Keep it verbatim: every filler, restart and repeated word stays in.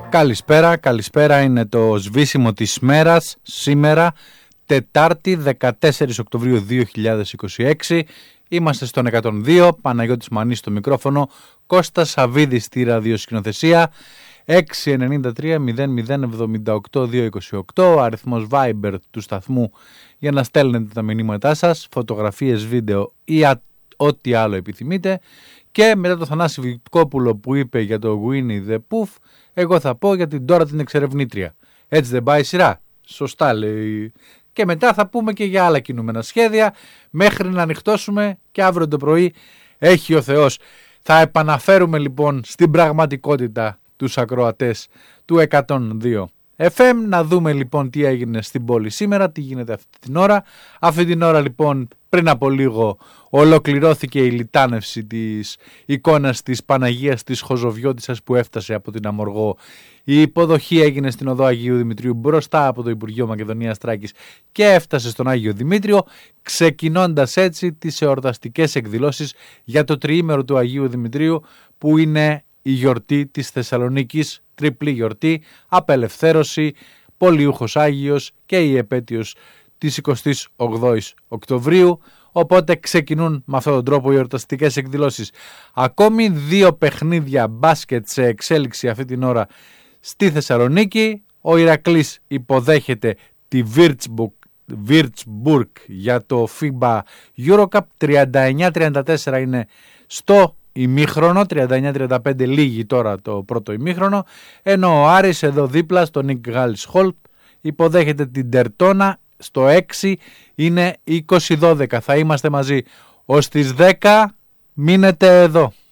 Καλησπέρα, καλησπέρα, είναι το σβήσιμο της μέρας σήμερα, Τετάρτη δεκατέσσερις Οκτωβρίου δύο χιλιάδες είκοσι έξι. Είμαστε στον εκατόν δύο, Παναγιώτης Μανής στο μικρόφωνο, Κώστας Σαββίδης στη ραδιοσκηνοθεσία. Έξι εννιά τρία μηδέν μηδέν εβδομήντα οκτώ διακόσια είκοσι οκτώ, αριθμός Viber του σταθμού για να στέλνετε τα μηνύματά σας, φωτογραφίες, βίντεο ή α, ό,τι άλλο επιθυμείτε. Και μετά το Θανάση Βικόπουλο που είπε για το Winnie the Pooh, εγώ θα πω για την Ντόρα την εξερευνήτρια. Έτσι δεν πάει η σειρά? Σωστά λέει. Και μετά θα πούμε και για άλλα κινούμενα σχέδια μέχρι να ανοιχτώσουμε και αύριο το πρωί έχει ο Θεός. Θα επαναφέρουμε λοιπόν στην πραγματικότητα τους ακροατές του εκατόν δύο εφ εμ. Να δούμε λοιπόν τι έγινε στην πόλη σήμερα, τι γίνεται αυτή την ώρα. Αυτή την ώρα λοιπόν πριν από λίγο ολοκληρώθηκε η λιτάνευση της εικόνας της Παναγίας της Χοζοβιώτισσας που έφτασε από την Αμοργό. Η υποδοχή έγινε στην οδό Αγίου Δημητρίου μπροστά από το Υπουργείο Μακεδονίας Τράκης και έφτασε στον Άγιο Δημήτριο, ξεκινώντας έτσι τις εορταστικές εκδηλώσεις για το τριήμερο του Αγίου Δημητρίου, που είναι η γιορτή της Θεσσαλονίκης, τριπλή γιορτή, απελευθέρωση, Πολιούχος Άγιος και η επέτειος της εικοστής όγδοης Οκτωβρίου. Οπότε ξεκινούν με αυτόν τον τρόπο οι εορταστικές εκδηλώσεις. Ακόμη δύο παιχνίδια μπάσκετ σε εξέλιξη αυτή την ώρα στη Θεσσαλονίκη. Ο Ηρακλής υποδέχεται τη Würzburg για το φίμπα Eurocup. τριάντα εννιά τριάντα τέσσερα είναι στο ημίχρονο, τριάντα εννιά τριάντα πέντε λίγη τώρα το πρώτο ημίχρονο. Ενώ ο Άρης εδώ δίπλα στο Νικ Γάλης Χολτ υποδέχεται την Τερτόνα. Στο έξι είναι είκοσι δώδεκα. Θα είμαστε μαζί ως τις δέκα. Μείνετε εδώ.